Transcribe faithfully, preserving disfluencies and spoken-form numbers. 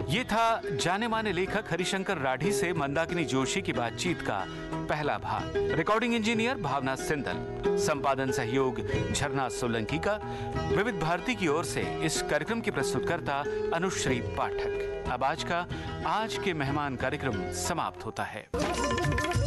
ये था जाने माने लेखक हरिशंकर राठी से मंदाकिनी जोशी की बातचीत का पहला भाग। रिकॉर्डिंग इंजीनियर भावना सिंदल, संपादन सहयोग झरना सोलंकी का। विविध भारती की ओर से इस कार्यक्रम की प्रस्तुतकर्ता अनुश्री पाठक। अब आज का आज के मेहमान कार्यक्रम समाप्त होता है।